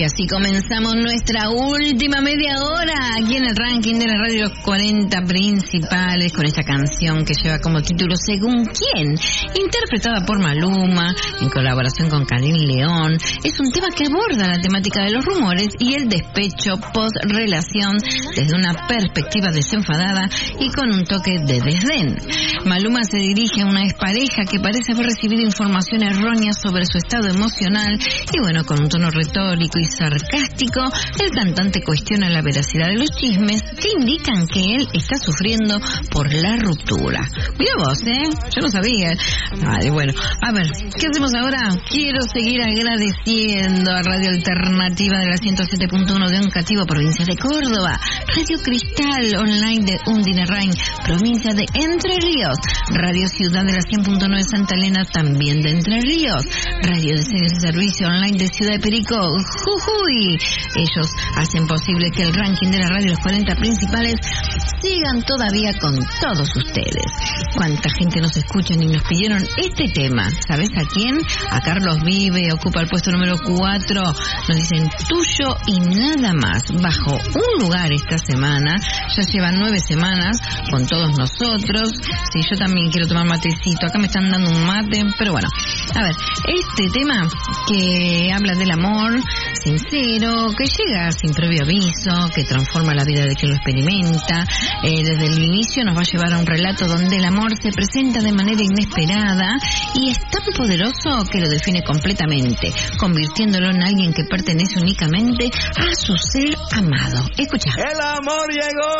Y así comenzamos nuestra última media hora aquí en el ranking de la radio Los 40 Principales, con esta canción que lleva como título Según quién, interpretada por Maluma en colaboración con Karim León. Es un tema que aborda la temática de los rumores y el despecho post-relación desde una perspectiva desenfadada y con un toque de desdén. Maluma se dirige a una expareja que parece haber recibido información errónea sobre su estado emocional y bueno, con un tono retórico y sarcástico, el cantante cuestiona la veracidad de los chismes que indican que él está sufriendo por la ruptura. Mira vos, yo no sabía. Vale, bueno, a ver, ¿qué hacemos ahora? Quiero seguir agradeciendo a Radio Alternativa de la 107.1 de Oncativo, provincia de Córdoba, Radio Cristal Online de Undinarrain, provincia de Entre Ríos, Radio Ciudad de la 100.9 de Santa Elena, también de Entre Ríos, Radio Diseños y Servicio Online de Ciudad de Perico, Jujuy. Ellos hacen posible que el ranking de la radio Los 40 Principales sigan todavía con todos ustedes. ¿Cuánta gente nos escuchan y nos pidieron este tema? ¿Sabes a quién? A Carlos Vive, ocupa el puesto número 4. Nos dicen Tuyo y Nada Más. Bajo un lugar esta semana. Ya llevan 9 semanas con todos nosotros. Sí, yo también quiero tomar matecito. Acá me están dando un mate, pero bueno. A ver, este tema que habla del amor sincero, que llega sin previo aviso, que transforma la vida de quien lo experimenta. Desde el inicio nos va a llevar a un relato donde el amor se presenta de manera inesperada y es tan poderoso que lo define completamente, convirtiéndolo en alguien que pertenece únicamente a su ser amado. Escucha. El amor llegó.